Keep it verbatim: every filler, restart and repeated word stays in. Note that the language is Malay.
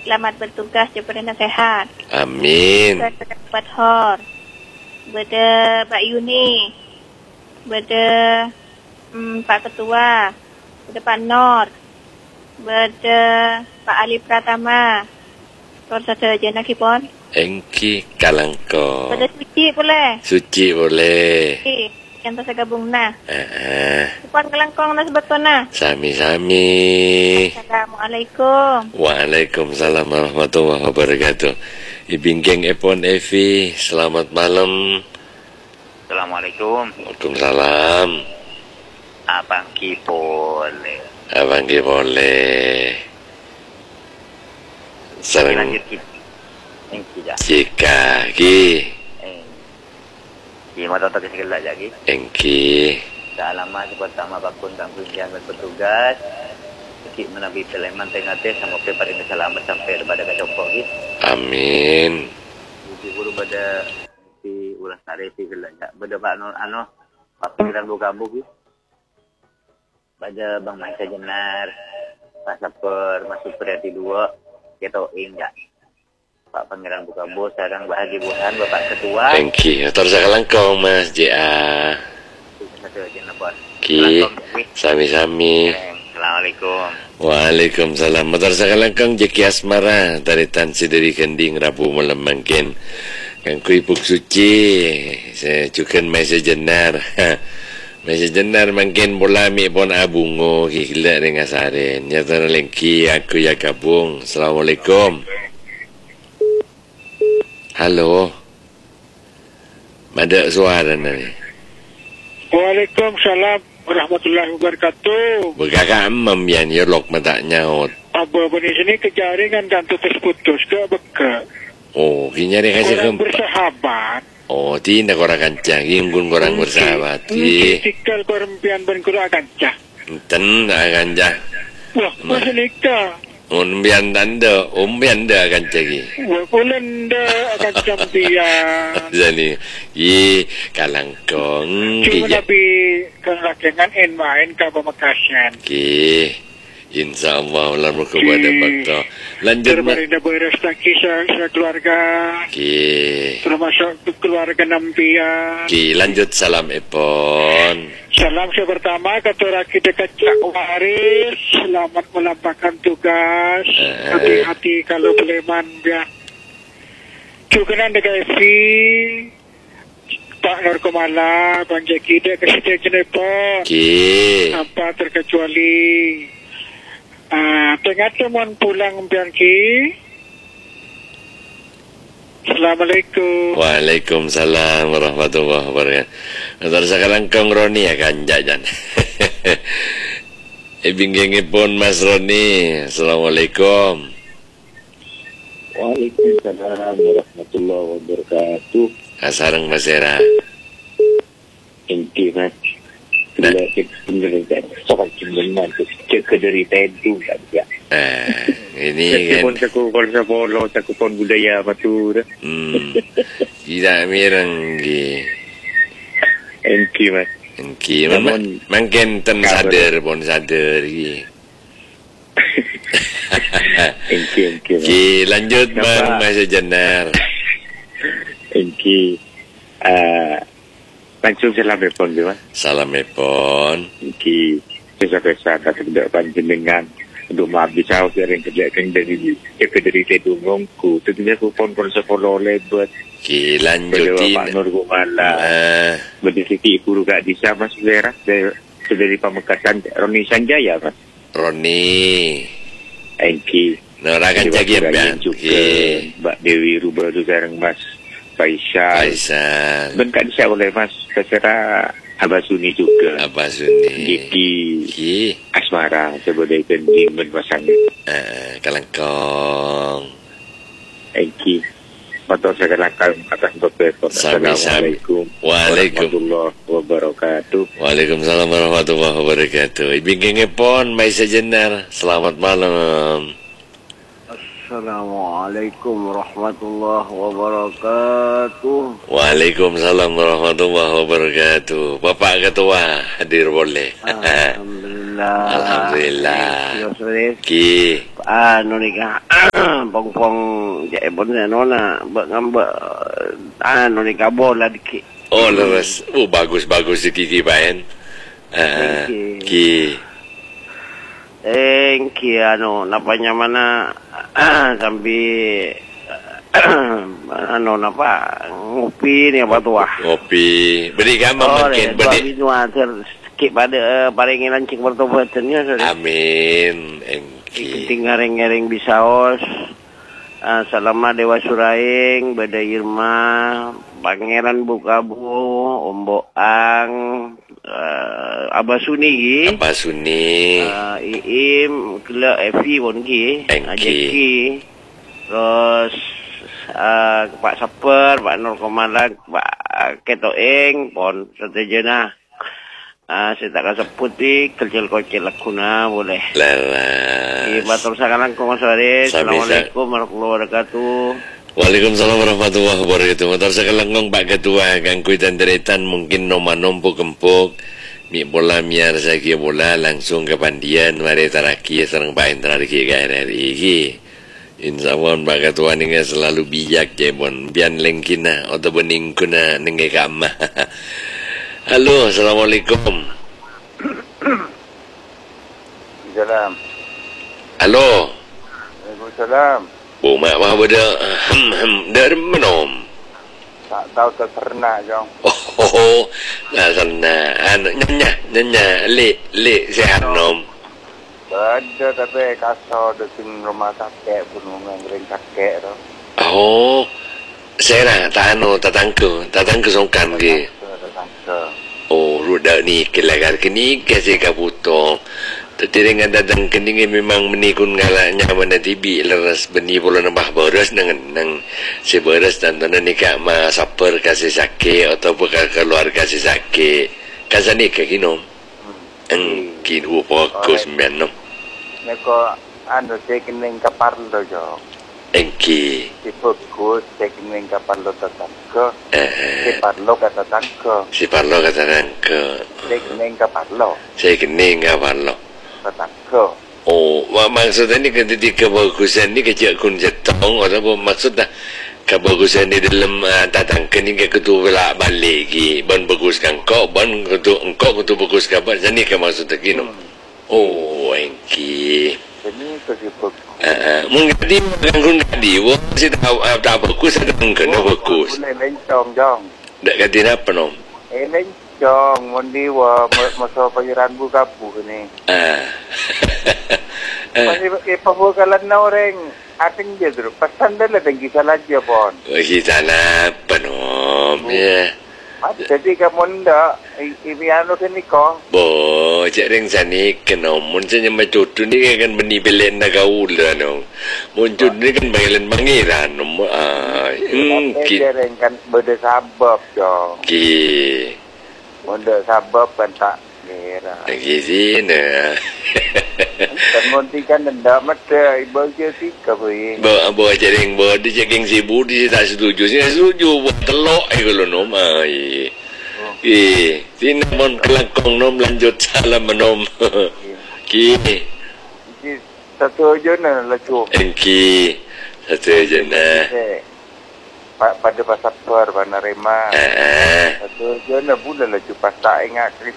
selamat bertugas daripada nasihat. Amin. Dapat hor. Beda Pak Yuni. Beda hmm, Pak Ketua. Beda Pak Nor. Beda Pak Ali Pratama. Kau satu aja nak kipon. Engki kalangko. Beda Suci boleh. Suci boleh. Okay. Yang tak gabung nah. Ah. Kipon kelangkong nah sebetulnya. Sami-sami. Assalamualaikum. Waalaikumsalam warahmatullahi wabarakatuh. Ibingkeng Epon Evi, selamat malam. Assalamualaikum. Waalaikumsalam. Abang Ki boleh. Abang Ki boleh. Sarang Lanjut Ki. Engki dah. Jika Ki. Ki mau tahu segala lagi. Engki. Dah lama pertama bakun dan kunjungan bertugas. Ki menabi Sulaiman tengah tes sama pada kesalahan sampai kepada kacopok Ki. Amin. Ki guru pada si ulas tarik si gelajak. Pada Pak Nur ano Pak Pinggiran Bukabu Ki. Pada Bang Maisa Jenar. Pak Saper masuk periati dua. Kita ingat. Pak Pangeran Bukabu, sekarang Bahagia Buhan, Bapak Ketua. Thank you. Terus kalangkong Mas J A. Ki, sami-sami. Assalamualaikum. Waalaikumsalam. Motor sakalangkong Jeki Asmara dari Tansi dari Kending Rabu malam mangkin. Kang kui puk suci. Saya cukan Maisa Jenar. Maisa Jenar mangkin bola mi pon abungo kikila dengan saren. Ya terlengki aku ya gabung. Assalamualaikum. Halo. Ada suara ni. Waalaikumsalam warahmatullahi wabarakatuh. Berkakak emam yang nyelok mata nyaut. Apa di sini kejaringan dan putus-putus ke beka. Oh, kini ada kasih Orang keempat. bersahabat. Oh, tidak orang kancah. Inggun orang bersahabat. Mungkin cikal korempian ben kurang kancah. Enten kancah. Wah, masa nikah. Umbian tanda, umbian dah kancah ki. Wah, pulen dah kancah pian. Jadi, i kalangkong. Cuma tapi kelakengan en main ke Pamekasan. Ki, insya Allah ular berkepada bakto. Lanjut mas. Terbaring dah beres tak kisah keluarga. Ki. Termasuk keluarga nampian. Ki, lanjut salam Epon. Salam saya pertama ketua kita Cak Waris. Selamat melampahkan tugas. Hati-hati kalau Sleman ya. Juga nanti Evi, Pak Nur Komala, Bang Jeki dia kasih jenepot. Ki. Tanpa terkecuali. Ah, tengah teman pulang biang Ki. Assalamualaikum. Waalaikumsalam warahmatullahi wabarakatuh. Terus sekarang kong Roni akan jajan. Ibinggengi pun Mas Roni. Assalamualaikum. Waalaikumsalam warahmatullahi wabarakatuh. Asarang Mas Era. Inti Mas. Bila kita penderita soal cembengan tu cek dari tentu tak dia. Ah, ini kan. Pun aku kalau polo aku pun budaya batu dah. Hmm. Tidak mirang ki. Inti Mas. Ki man mungkin ten sadar pun sadar ki. Inti inti. Ki lanjut Bang Mas Jenar. Inti. Ah langsung salam epon dia Mas. Salam Epon. Inti biasa-biasa tak tidak panjenengan untuk menghabiskan sering kerja kan dari ke dari Tedungongku. Tentunya aku pun pun sepuluh lebat. Ki lanjutin. Pak Nur Gumala. Ah, Berdiri guru gak bisa Mas Vera dari Pamekasan Roni Sanjaya Mas. Roni. Enki. Nora kan jaga ben. Ki Mbak Dewi Rubah tu sekarang Mas Faisal. Faisal. Ben kan bisa oleh Mas terserah Abasuni juga. Abasuni. Diki. Ki. Asmara sebagai kending ben pasangan. Ah, kalangkong. Enki. Atau saya akan atas beberapa. Assalamualaikum warahmatullahi wabarakatuh. Waalaikumsalam warahmatullahi wabarakatuh. Ibingenge pon Maisa Jenar. Selamat malam. Assalamualaikum warahmatullahi wabarakatuh. Waalaikumsalam warahmatullahi wabarakatuh. Bapak Ketua hadir boleh. Alhamdulillah. Alhamdulillah. Alhamdulillah. Yo sudah. Ki. Anu ni ka. Pong-pong je pun nona ngamba anu ni ka bola dikit. Oh, leres. Oh, bagus-bagus si Kiki Bayan. Ah, Ki. Eh, ki anu napanya mana sambil ano napa ngopi ni apa tuah. Ngopi. Beri gambar Oh, makin beri. beri. Dua ter sikit pada paringin lancing bertobatannya sudah. Amin. Engki. Tinggal ngering bisaos. Uh, Salama Dewa Suraing, Bada Irma, Pangeran Bukabu, Ombo Ang, uh, Abah Suni, Abah Suni, uh, Iim, Kela Evi pun ki, Ajaki, terus uh, Pak Saper, Pak Nur Komalan, Pak Ketoeng pun setejana. Ah, saya tak rasa putih, kecil-kecil lakuna boleh. Lalas. Di batur sakalang kong sore. Assalamualaikum warahmatullahi wabarakatuh. Waalaikumsalam warahmatullahi wabarakatuh. Motor sakalang kong Pak Ketua, kangkui dan deretan mungkin noma nompo kempuk. Mi bola miar saki bola langsung ke pandian. Mari taraki serang Pak Intrariki ke R R I ki. Insya Allah Pak Ketua ni selalu bijak je bon. Bian lengkina atau bening kuna nenge kama. Halo, Assalamualaikum. Salam. Halo. Waalaikumsalam. Bu mak mah beda hem hem dari menom. Tak tahu tak pernah jong. Oh, oh, oh. Lah sana anu nyanya nyanya le le sehat nom. Ada tapi kasar dekat rumah kakek pun mengering kakek tu. Oh. Saya tak anu tatangku, tatangku songkan ke. Oh, rudak ni kelagar kini kasih kabuto. Tetapi dengan datang kini memang menikun galaknya mana tibi leras beni pula nambah beres dengan nang si beres dan tanah nikah ma saper kasih sakit atau bukan keluar kasih sakit. Kasih nikah kino. Engkin upo kus menom. Neko anu cekening kapal tu jong. Engki. Si fokus cekening kapal tu tatangke. Si parlo kata tatangke. Si parlo kata tatangke. Cekening kapal lo. Cekening kapal lo. Tatangke. Oh, maksudnya ni ketika kebagusan ni kecil kun jetong atau maksudnya kebagusan di dalam uh, tatangke ni ketua belak balik lagi. Ban bagus kan kau, ban ketua engkau ketua bagus kabar. Jadi ke maksudnya kini. Oh, engki. Ini kasi fokus. Ah, mungkin di ganggun di, wah si tahu tak bagus ada kena bagus. Boleh lencong jong. Tak kata apa nom? Eh lencong, mundi wa masa pangeran buka bu ni. Ah. Masih eh pembukaan orang ating je tu. Pesan dah lah tinggi salah je pun. Kita nak apa nom? Ya. Jadi kamu ndak ini anu kini kau. Bo, cakap sani kena mun saja macam tu ni kan beni belen nak gaul dah no. Muncul ni kan belen pangeran no. Ah, kita kan berdasabab jo. Ki. Benda sabab kan tak kira. Ki sini. Dan monti kan ndak mata ibu je sih kau. Bo, bo cakap bo dia cakap sibuk dia tak setuju. Saya setuju buat telok eh kalau no mai. Eh, sini mon kelakong nom lanjut salam menom. Ki. Satu je na lacu. Engki. Satu je na. Pada pasal per, pada rema. Ah. Satu je na bulan lacu pasal ingat kris